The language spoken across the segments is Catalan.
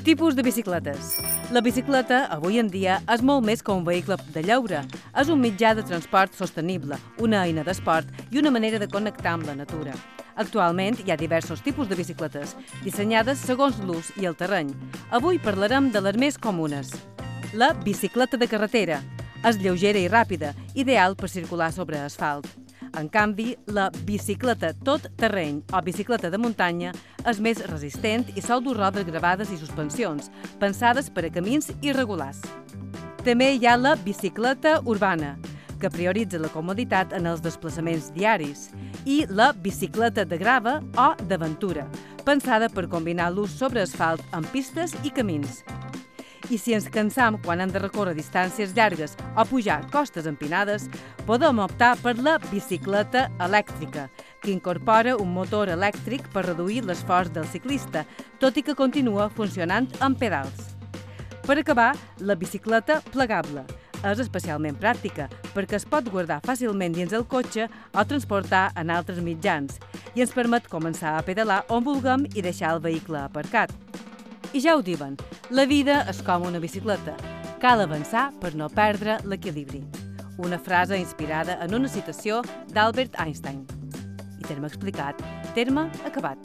Tipus de bicicletes. La bicicleta, avui en dia, és molt més que un vehicle de lleure. És un mitjà de transport sostenible, una eina d'esport i una manera de connectar amb la natura. Actualment hi ha diversos tipus de bicicletes, dissenyades segons l'ús i el terreny. Avui parlarem de les més comunes. La bicicleta de carretera. És lleugera i ràpida, ideal per circular sobre asfalt. En canvi, la bicicleta tot terreny o bicicleta de muntanya és més resistent i sol dur rodes gravades i suspensions, pensades per a camins irregulars. També hi ha la bicicleta urbana, que prioritza la comoditat en els desplaçaments diaris, i la bicicleta de grava o d'aventura, pensada per combinar l'ús sobre asfalt amb pistes i camins. I si ens cansam quan hem de recórrer distàncies llargues o pujar costes empinades, podem optar per la bicicleta elèctrica, que incorpora un motor elèctric per reduir l'esforç del ciclista, tot i que continua funcionant amb pedals. Per acabar, la bicicleta plegable. És especialment pràctica perquè es pot guardar fàcilment dins el cotxe o transportar en altres mitjans i ens permet començar a pedalar on vulguem i deixar el vehicle aparcat. I ja ho diuen, la vida és com una bicicleta. Cal avançar per no perdre l'equilibri. Una frase inspirada en una citació d'Albert Einstein. I terme explicat, terme acabat.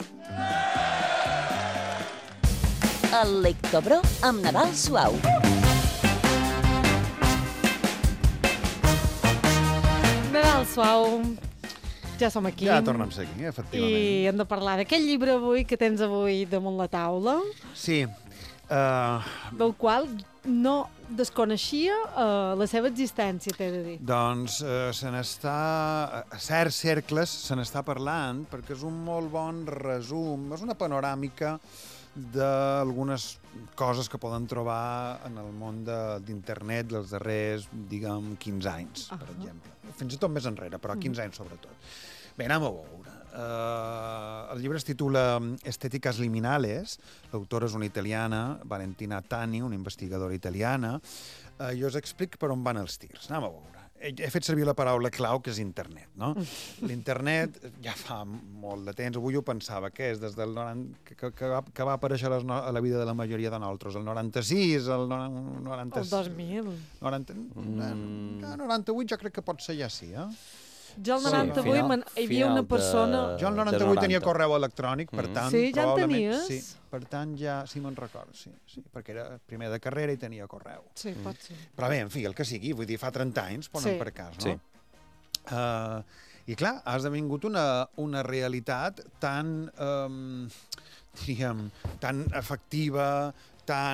El Lectobro amb Nadal Suau. Nadal Suau. Ja som aquí. Ja tornem a ser aquí, efectivament. I hem de parlar d'aquest llibre avui que tens avui damunt la taula, Sí. del qual no desconeixia la seva existència, t'he de dir. Doncs a certs cercles se n'està parlant perquè és un molt bon resum, és una panoràmica d'algunes coses que poden trobar en el món d'internet els darrers, diguem, 15 anys, per exemple. Fins i tot més enrere, però 15 anys sobretot. Bé, anem a veure. El llibre es titula Estéticas liminales. L'autora és una italiana, Valentina Tani, una investigadora italiana. Jo us explico per on van els tirs. Anem a veure. He fet servir la paraula clau, que és internet, no? L'internet ja fa molt de temps, avui ho pensava, que és des del que va aparèixer a la vida de la majoria de nosaltres, el 96, el 90... El 2000. 98 jo crec que pot ser ja sí, eh? Jo el 98 hi havia una persona... Jo el 98 tenia correu electrònic, per tant... Sí, ja en tenies? Sí, per tant ja sí me'n recordo, sí, perquè era primer de carrera i tenia correu. Sí, pot ser. Però bé, en fi, el que sigui, vull dir, fa 30 anys, ponen per cas, no? I clar, ha esdevingut una realitat tan, diríem, tan efectiva, tan